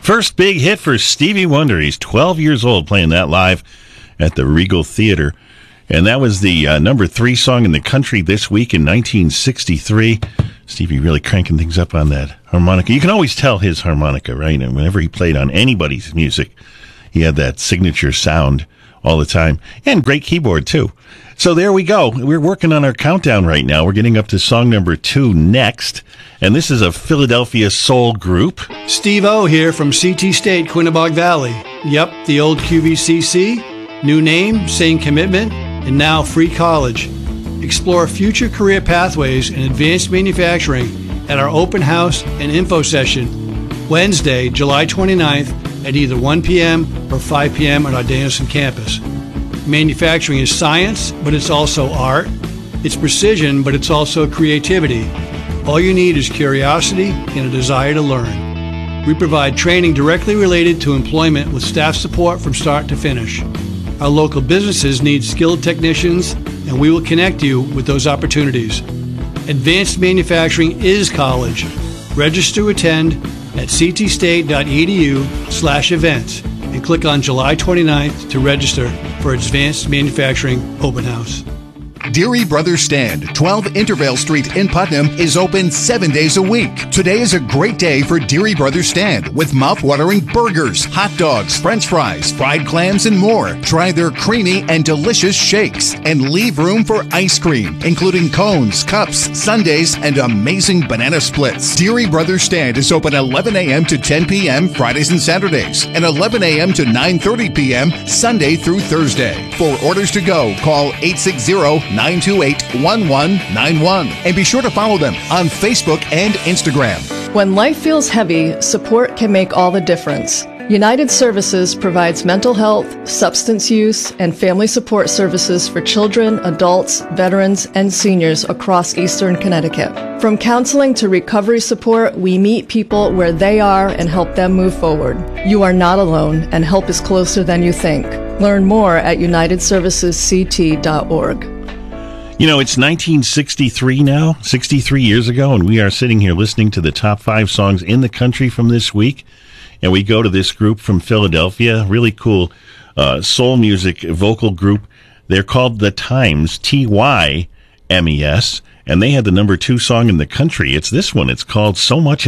First big hit for Stevie Wonder. He's 12 years old playing that live at the Regal Theater. And that was the number 3 song in the country this week in 1963. Stevie really cranking things up on that harmonica. You can always tell his harmonica, right? And whenever he played on anybody's music, he had that signature sound all the time. And great keyboard, too. So there we go. We're working on our countdown right now. We're getting up to song number 2 next. And this is a Philadelphia soul group. Steve O here from CT State, Quinnebog Valley. Yep, the old QVCC. New name, same commitment, and now free college. Explore future career pathways in advanced manufacturing at our open house and info session Wednesday, July 29th at either 1 p.m. or 5 p.m. on our Danielson campus. Manufacturing is science, but it's also art. It's precision, but it's also creativity. All you need is curiosity and a desire to learn. We provide training directly related to employment with staff support from start to finish. Our local businesses need skilled technicians, and we will connect you with those opportunities. Advanced manufacturing is college. Register to attend at ctstate.edu/events and click on July 29th to register for Advanced Manufacturing Open House. Deary Brothers Stand, 12 Intervale Street in Putnam, is open 7 days a week. Today is a great day for Deary Brothers Stand with mouth-watering burgers, hot dogs, french fries, fried clams, and more. Try their creamy and delicious shakes and leave room for ice cream, including cones, cups, sundaes, and amazing banana splits. Deary Brothers Stand is open 11 a.m. to 10 p.m. Fridays and Saturdays, and 11 a.m. to 9:30 p.m. Sunday through Thursday. For orders to go, call 860-928-1191 and be sure to follow them on Facebook and Instagram. When life feels heavy, support can make all the difference. United Services provides mental health, substance use, and family support services for children, adults, veterans, and seniors across Eastern Connecticut. From counseling to recovery support, we meet people where they are and help them move forward. You are not alone, and help is closer than you think. Learn more at unitedservicesct.org. You know, it's 1963 now, 63 years ago, and we are sitting here listening to the top 5 songs in the country from this week. And we go to this group from Philadelphia, really cool soul music vocal group. They're called The Tymes, Tymes, and they had the number 2 song in the country. It's this one. It's called So Much